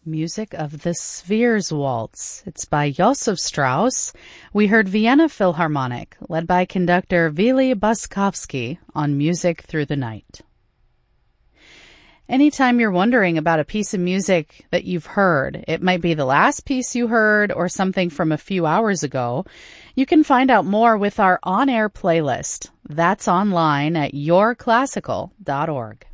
Music of the Spheres Waltz. It's by Josef Strauss. We heard Vienna Philharmonic, led by conductor Vili Boskovsky, on Music Through the Night. Anytime you're wondering about a piece of music that you've heard, it might be the last piece you heard or something from a few hours ago, you can find out more with our on-air playlist. That's online at yourclassical.org.